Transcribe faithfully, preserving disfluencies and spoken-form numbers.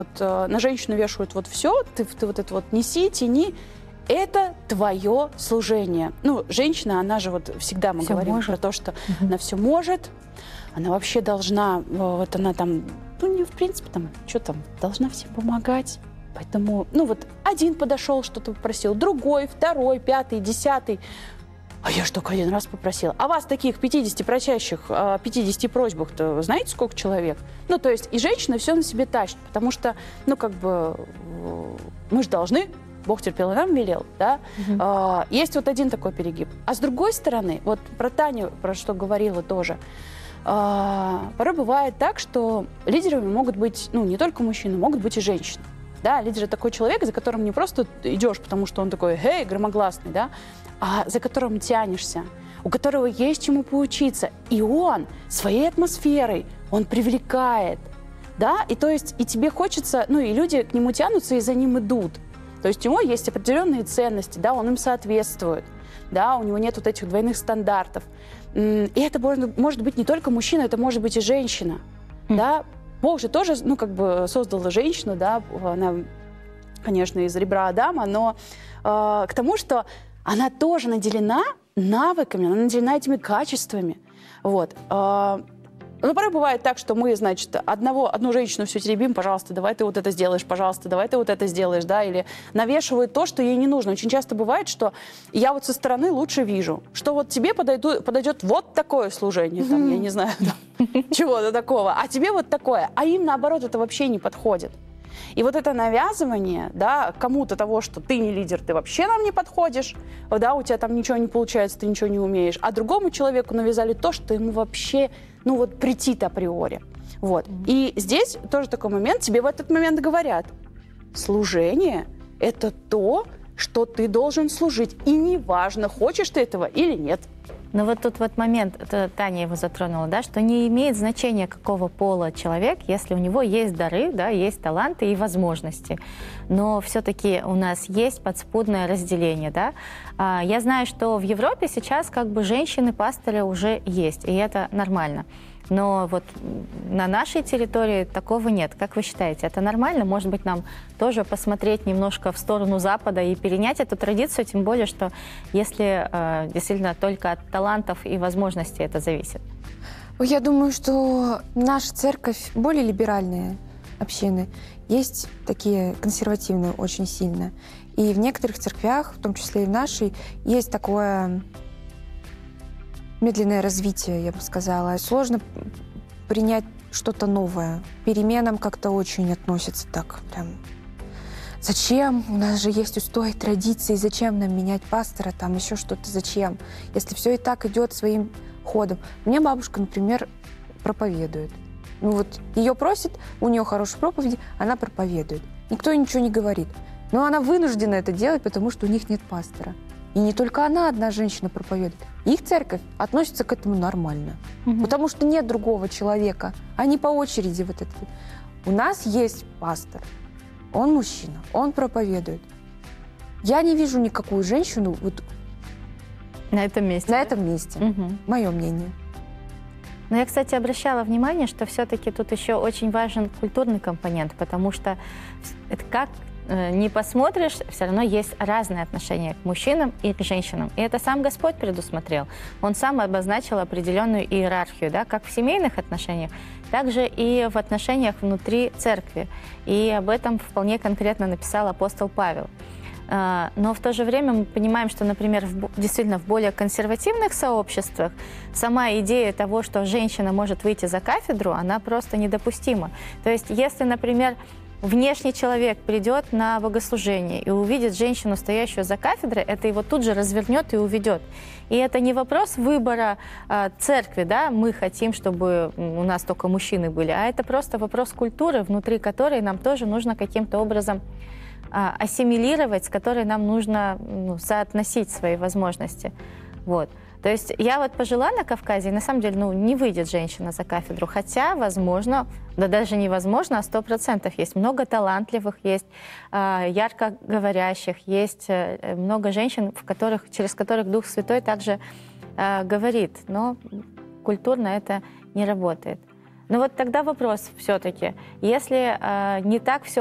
Вот, э, на женщину вешают вот все, ты, ты вот это вот неси, тяни. Это твое служение. Ну, женщина, она же вот всегда мы Всё говорим может. про то, что Мгм. она все может, она вообще должна, вот она там, ну, не в принципе, там, что там, должна всем помогать. Поэтому, ну, вот один подошел, что-то попросил, другой, второй, пятый, десятый. А я ж только один раз попросила. А вас таких пятидесяти просящих, а, пятидесяти просьбах-то знаете, сколько человек? Ну, то есть и женщина все на себе тащит, потому что, ну, как бы, э, мы же должны, Бог терпел и нам велел, да? Мгм. А, есть вот один такой перегиб. А с другой стороны, вот про Таню, про что говорила тоже, а, порой бывает так, что лидерами могут быть, ну, не только мужчины, могут быть и женщины. Да, лидер — это такой человек, за которым не просто идешь, потому что он такой, эй, громогласный, да, а за которым тянешься, у которого есть чему поучиться. И он своей атмосферой, он привлекает, да, и то есть и тебе хочется, ну, и люди к нему тянутся и за ним идут. То есть у него есть определенные ценности, да, он им соответствует, да, у него нет вот этих двойных стандартов. М, И это может, может быть не только мужчина, это может быть и женщина, М. да. Бог же тоже, ну, как бы создал женщину, да, она, конечно, из ребра Адама, но э, к тому, что она тоже наделена навыками, она наделена этими качествами, вот. Э, ну, порой бывает так, что мы, значит, одного, одну женщину все теребим, пожалуйста, давай ты вот это сделаешь, пожалуйста, давай ты вот это сделаешь, да, или навешивают то, что ей не нужно. Очень часто бывает, что я вот со стороны лучше вижу, что вот тебе подойду, подойдет вот такое служение, там, я не знаю, там, чего-то такого, а тебе вот такое, а им, наоборот, это вообще не подходит. И вот это навязывание, да, кому-то того, что ты не лидер, ты вообще нам не подходишь, да, у тебя там ничего не получается, ты ничего не умеешь, а другому человеку навязали то, что ему вообще, ну вот, претит априори. Вот. Mm-hmm. И здесь тоже такой момент, тебе в этот момент говорят, служение — это то, что ты должен служить, и неважно, хочешь ты этого или нет. Но вот тут вот момент, это Таня его затронула, да, что не имеет значения, какого пола человек, если у него есть дары, да, есть таланты и возможности. Но все-таки у нас есть подспудное разделение, да. А, я знаю, что в Европе сейчас как бы женщины-пастыры уже есть, и это нормально. Но вот на нашей территории такого нет. Как вы считаете, это нормально? Может быть, нам тоже посмотреть немножко в сторону Запада и перенять эту традицию, тем более, что если э, действительно только от талантов и возможностей это зависит? Я думаю, что наша церковь более либеральная общины. Есть такие консервативные очень сильно. И в некоторых церквях, в том числе и в нашей, есть такое медленное развитие, я бы сказала. Сложно принять что-то новое. К переменам как-то очень относятся так прям. Зачем? У нас же есть устои, традиции. Зачем нам менять пастора? Там еще что-то. Зачем? Если все и так идет своим ходом. Мне бабушка, например, проповедует. Ну вот ее просят, у нее хорошие проповеди, она проповедует. Никто ничего не говорит. Но она вынуждена это делать, потому что у них нет пастора. И не только она, одна женщина проповедует. Их церковь относится к этому нормально. Мгм. Потому что нет другого человека. Они по очереди вот это. У нас есть пастор. Он мужчина. Он проповедует. Я не вижу никакую женщину вот На этом месте? на да? этом месте. Мгм. Мое мнение. Но я, кстати, обращала внимание, что все-таки тут еще очень важен культурный компонент, потому что это как э, не посмотришь, все равно есть разные отношения к мужчинам и к женщинам. И это сам Господь предусмотрел. Он сам обозначил определенную иерархию, да, как в семейных отношениях, так же и в отношениях внутри церкви. И об этом вполне конкретно написал апостол Павел. А, Но в то же время мы понимаем, что, например, в, бо- действительно в более консервативных сообществах сама идея того, что женщина может выйти за кафедру, она просто недопустима. То есть если, например, внешний человек придет на богослужение и увидит женщину, стоящую за кафедрой, это его тут же развернет и уведет. И это не вопрос выбора а, церкви, да, мы хотим, чтобы у нас только мужчины были, а это просто вопрос культуры, внутри которой нам тоже нужно каким-то образом а, ассимилировать, с которой нам нужно ну, соотносить свои возможности. Вот. То есть я вот пожила на Кавказе, и на самом деле ну, не выйдет женщина за кафедру, хотя, возможно, да даже невозможно, а сто процентов есть много талантливых, есть э, ярко говорящих, есть э, много женщин, в которых, через которых Дух Святой также э, говорит, но культурно это не работает. Но вот тогда вопрос все-таки, если э, не так все